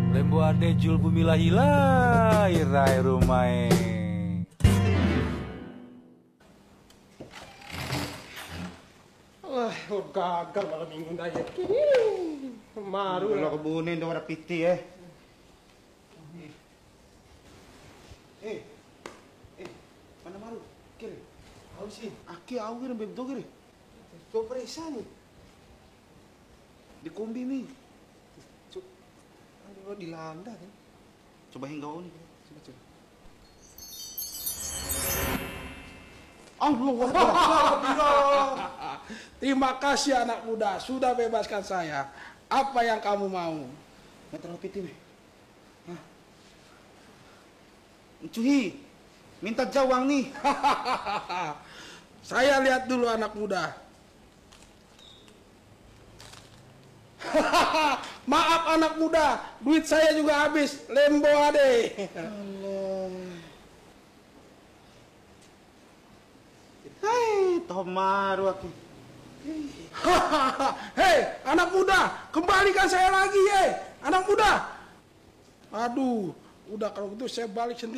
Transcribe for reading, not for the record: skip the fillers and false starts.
Lembo ade jul bumi lahila irai rumai. Gagal malam minggu daya. Maru lah kebunin dong ada piti eh. Mana maru? Kiri. Au sih. Aki au kiri bebedo kiri. Sorpresa nih. Di kombi nih. Aduh, dilanda kan. Coba hinggau nih. Coba. Allah. Terima kasih anak muda, sudah bebaskan saya. Apa yang kamu mau? Nggak terlalu piti nih. Cuhi, minta jawang nih. Saya lihat dulu anak muda. Maaf anak muda, duit saya juga habis. Lembo ade. Hai, tomaru aku. Hei, anak muda, kembalikan saya lagi, anak muda. Aduh, udah kalau gitu saya balik sendiri.